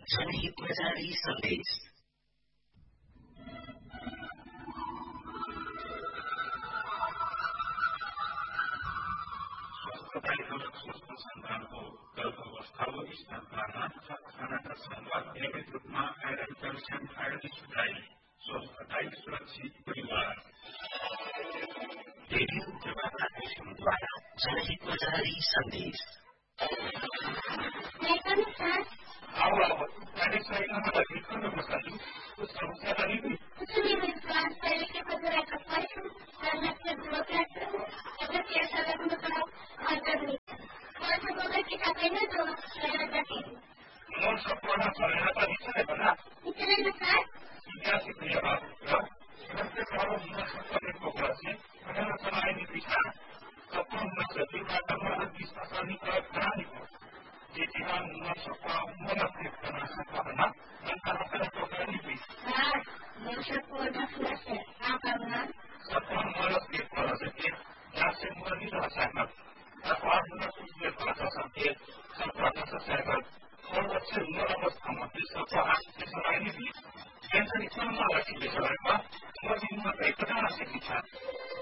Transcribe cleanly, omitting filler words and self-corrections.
जनहितमा जारी सन्देश। स्वस्थ सन्तानको गर्भावस्था वा स्तनपानमा खानाका संवाद नियमित रूपमा आइरन क्याल्सियम आयोडिन सुधाई स्वस्थताई सुरक्षित परिवार। रेडियो प्रभात एफएमद्वारा जनहितमा जारी सन्देश।